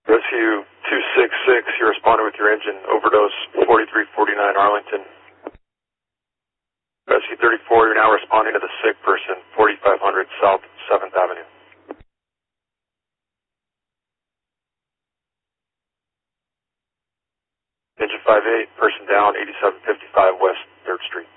Rescue 266, you're responding with your engine overdose, 4349 Arlington. Rescue 34, you're now responding to the sick person, 4500 South 7th Avenue. Engine 58, person down, 8755 West 3rd Street.